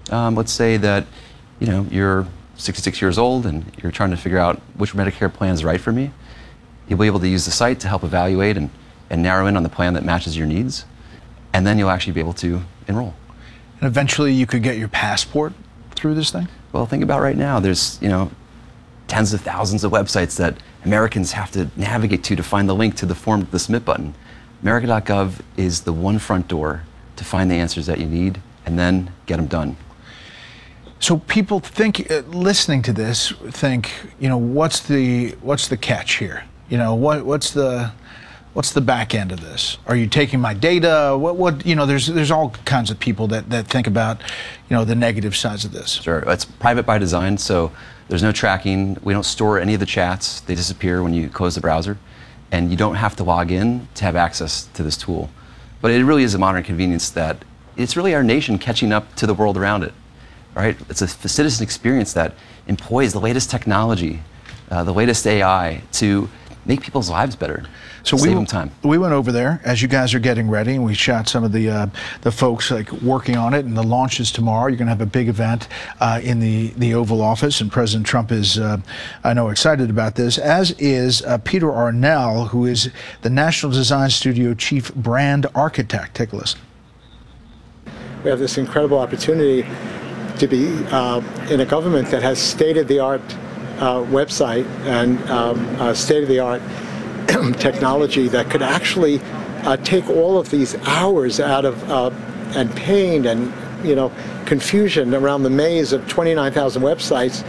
Let's say that, you're 66 years old and you're trying to figure out which Medicare plan is right for me. You'll be able to use the site to help evaluate and narrow in on the plan that matches your needs. And then you'll actually be able to enroll. And eventually you could get your passport through this thing? Well, think about right now. There's, tens of thousands of websites that Americans have to navigate to find the link to the form, the submit button. America.gov is the one front door to find the answers that you need and then get them done. So people think, listening to this, think, what's the catch here? What's the back end of this? Are you taking my data? There's all kinds of people that think about, the negative sides of this. Sure, it's private by design, so there's no tracking. We don't store any of the chats. They disappear when you close the browser. And you don't have to log in to have access to this tool. But it really is a modern convenience that it's really our nation catching up to the world around it. Right? It's a citizen experience that employs the latest technology, the latest AI to make people's lives better. So save them time. We went over there as you guys are getting ready, and we shot some of the folks working on it. And the launch is tomorrow. You're going to have a big event in the Oval Office, and President Trump is, I know, excited about this. As is Peter Arnell, who is the National Design Studio Chief Brand Architect. Take a listen. We have this incredible opportunity to be in a government that has state-of-the-art website and state-of-the-art technology that could actually take all of these hours out of and pain and confusion around the maze of 29,000 websites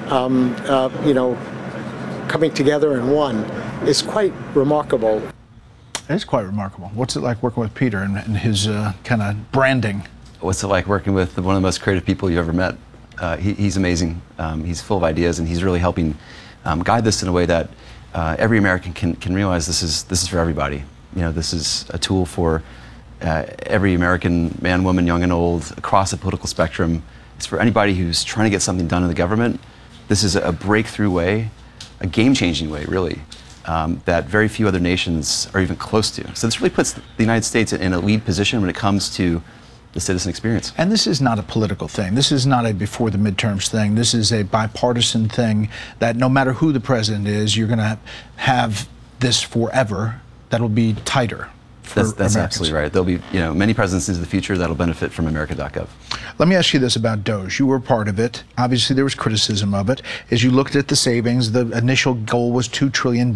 coming together in one is quite remarkable. It is quite remarkable. What's it like working with Peter and his kind of branding? What's it like working with one of the most creative people you've ever met? He's amazing. He's full of ideas, and he's really helping guide this in a way that every American can realize this is for everybody. This is a tool for every American man, woman, young and old, across the political spectrum. It's for anybody who's trying to get something done in the government. This is a breakthrough way, a game-changing way, really, that very few other nations are even close to. So this really puts the United States in a lead position when it comes to the citizen experience. And this is not a political thing. This is not a before the midterms thing. This is a bipartisan thing that no matter who the president is, you're going to have this forever that'll be tighter. That's absolutely right. There'll be many presidents into the future that'll benefit from America.gov. Let me ask you this about DOGE. You were part of it. Obviously, there was criticism of it. As you looked at the savings, the initial goal was $2 trillion,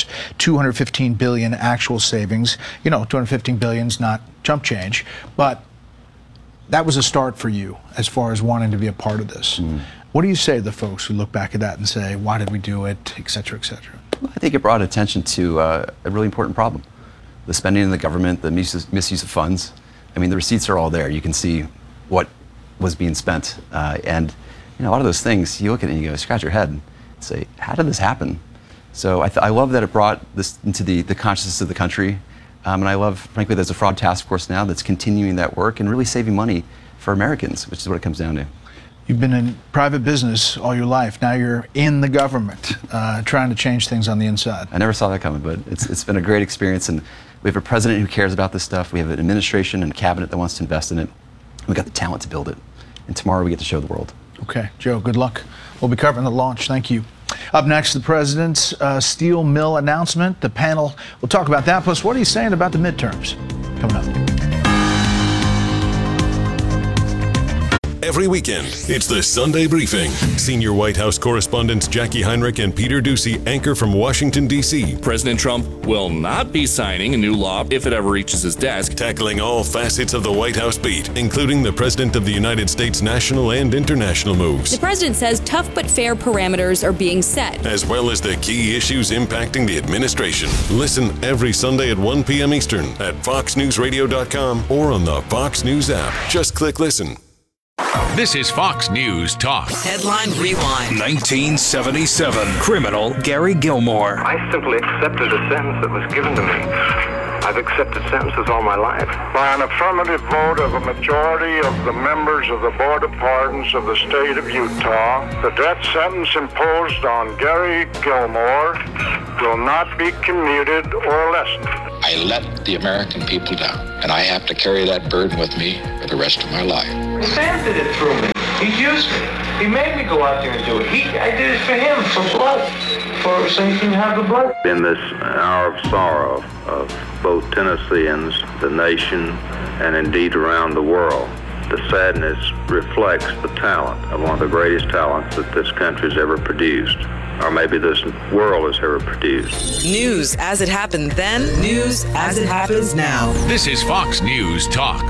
$215 billion actual savings. $215 billion is not chump change, but that was a start for you as far as wanting to be a part of this. What do you say to the folks who look back at that and say, why did we do it, et cetera, et cetera? Well, I think it brought attention to a really important problem. The spending in the government, the misuse of funds. I mean, the receipts are all there. You can see what was being spent. And a lot of those things, you look at it and you go, scratch your head and say, how did this happen? So I love that it brought this into the consciousness of the country. And I love, frankly, there's a fraud task force now that's continuing that work and really saving money for Americans, which is what it comes down to. You've been in private business all your life. Now you're in the government, trying to change things on the inside. I never saw that coming, but it's been a great experience. And we have a president who cares about this stuff. We have an administration and cabinet that wants to invest in it. We've got the talent to build it. And tomorrow we get to show the world. Okay, Joe, good luck. We'll be covering the launch. Thank you. Up next, the president's steel mill announcement. The panel will talk about that. Plus, what are you saying about the midterms? Coming up. Every weekend, it's the Sunday Briefing. Senior White House correspondents Jackie Heinrich and Peter Doocy anchor from Washington, D.C. President Trump will not be signing a new law if it ever reaches his desk. Tackling all facets of the White House beat, including the President of the United States' national and international moves. The president says tough but fair parameters are being set, as well as the key issues impacting the administration. Listen every Sunday at 1 p.m. Eastern at FoxNewsRadio.com or on the Fox News app. Just click listen. This is Fox News Talk. Headline Rewind. 1977. Criminal Gary Gilmore. I simply accepted a sentence that was given to me. I've accepted sentences all my life. By an affirmative vote of a majority of the members of the Board of Pardons of the state of Utah, the death sentence imposed on Gary Gilmore will not be commuted or lessened. I let the American people down, and I have to carry that burden with me for the rest of my life. Sam did it through me. He's used me. He made me go out there and do it. I did it for him, for blood, so he can have the blood. In this hour of sorrow of both Tennesseans, the nation, and indeed around the world, the sadness reflects the talent of one of the greatest talents that this country's ever produced, or maybe this world has ever produced. News as it happened then, news as it happens now. This is Fox News Talk.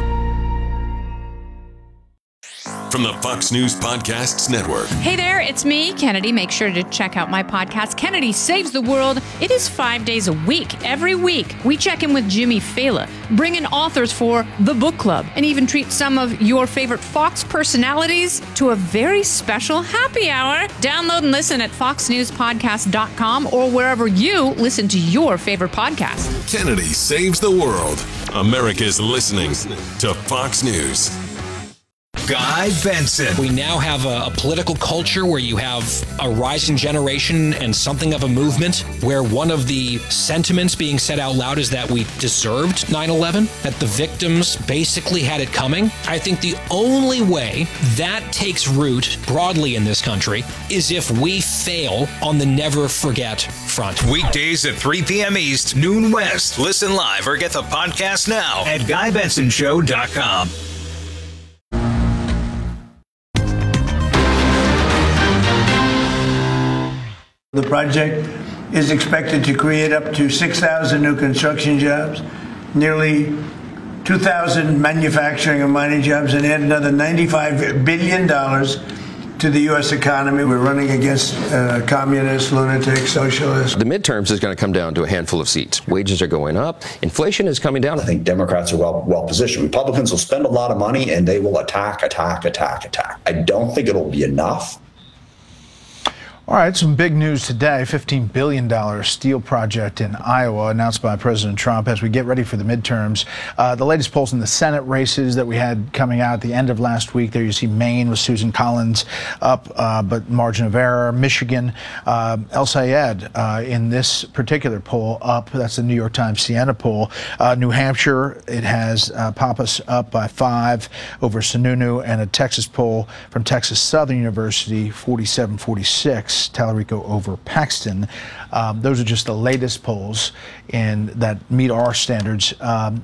From the Fox News Podcasts Network. Hey there, it's me, Kennedy. Make sure to check out my podcast, Kennedy Saves the World. It is 5 days a week. Every week, we check in with Jimmy Fallon, bring in authors for the book club, and even treat some of your favorite Fox personalities to a very special happy hour. Download and listen at foxnewspodcast.com or wherever you listen to your favorite podcast. Kennedy Saves the World. America's listening to Fox News. Guy Benson. We now have a political culture where you have a rising generation and something of a movement where one of the sentiments being said out loud is that we deserved 9/11, that the victims basically had it coming. I think the only way that takes root broadly in this country is if we fail on the never forget front. Weekdays at 3 p.m. East, noon West. Listen live or get the podcast now at GuyBensonShow.com. The project is expected to create up to 6,000 new construction jobs, nearly 2,000 manufacturing and mining jobs, and add another $95 billion to the U.S. economy. We're running against communists, lunatics, socialists. The midterms is going to come down to a handful of seats. Wages are going up. Inflation is coming down. I think Democrats are well positioned. Republicans will spend a lot of money and they will attack. I don't think it'll be enough. All right, some big news today. $15 billion steel project in Iowa announced by President Trump as we get ready for the midterms. The latest polls in the Senate races that we had coming out at the end of last week. There you see Maine with Susan Collins up, but margin of error. Michigan, El Sayed in this particular poll up. That's the New York Times Siena poll. New Hampshire, it has Pappas up by 5 over Sununu, and a Texas poll from Texas Southern University, 47-46. Tallarico over Paxton. Those are just the latest polls that meet our standards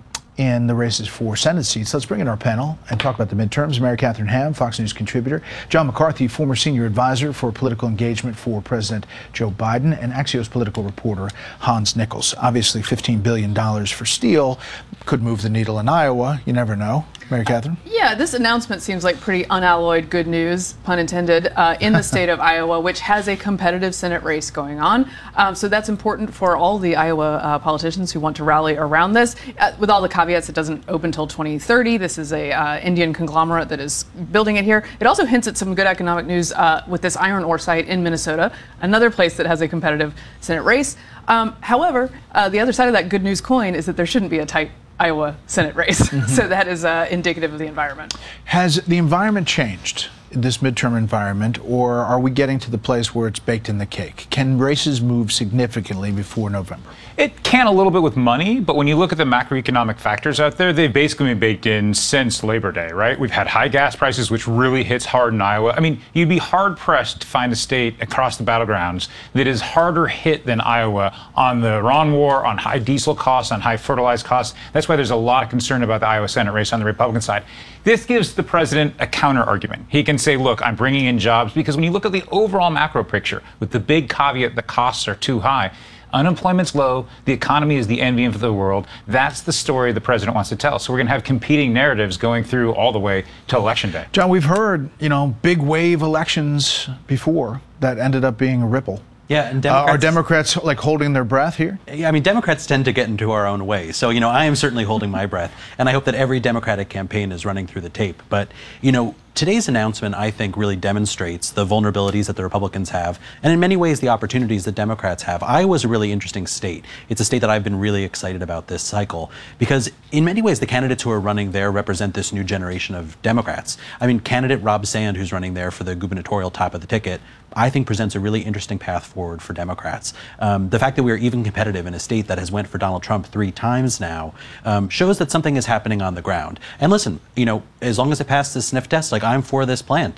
in the races for Senate seats. Let's bring in our panel and talk about the midterms. Mary Catherine Ham, Fox News contributor. John McCarthy, former senior advisor for political engagement for President Joe Biden, and Axios political reporter Hans Nichols. Obviously, $15 billion for steel could move the needle in Iowa. You never know. Mary Catherine? Yeah, this announcement seems like pretty unalloyed good news, pun intended, in the state of Iowa, which has a competitive Senate race going on. So that's important for all the Iowa politicians who want to rally around this. With all the caveats, it doesn't open until 2030. This is a Indian conglomerate that is building it here. It also hints at some good economic news with this iron ore site in Minnesota, another place that has a competitive Senate race. However, the other side of that good news coin is that there shouldn't be a tight Iowa Senate race. Mm-hmm. So that is indicative of the environment. Has the environment changed, this midterm environment, or are we getting to the place where it's baked in the cake? Can races move significantly before November? It can a little bit with money, but when you look at the macroeconomic factors out there, they've basically been baked in since Labor Day, right? We've had high gas prices, which really hits hard in Iowa. I mean, you'd be hard-pressed to find a state across the battlegrounds that is harder hit than Iowa on the Iran war, on high diesel costs, on high fertilizer costs. That's why there's a lot of concern about the Iowa Senate race on the Republican side. This gives the president a counter-argument. He can say, look, I'm bringing in jobs, because when you look at the overall macro picture, with the big caveat the costs are too high, unemployment's low, the economy is the envy of the world. That's the story the president wants to tell. So we're going to have competing narratives going through all the way to Election Day. John, we've heard, big wave elections before that ended up being a ripple. Yeah, and Democrats, are Democrats holding their breath here? Yeah, I mean, Democrats tend to get into our own way. So, I am certainly holding my breath, and I hope that every Democratic campaign is running through the tape. But, today's announcement, I think, really demonstrates the vulnerabilities that the Republicans have, and in many ways, the opportunities that Democrats have. Iowa's a really interesting state. It's a state that I've been really excited about this cycle, because in many ways, the candidates who are running there represent this new generation of Democrats. I mean, candidate Rob Sand, who's running there for the gubernatorial top of the ticket, I think presents a really interesting path forward for Democrats. The fact that we are even competitive in a state that has went for Donald Trump 3 times now shows that something is happening on the ground. And listen, as long as it passes the sniff test, I'm for this plan.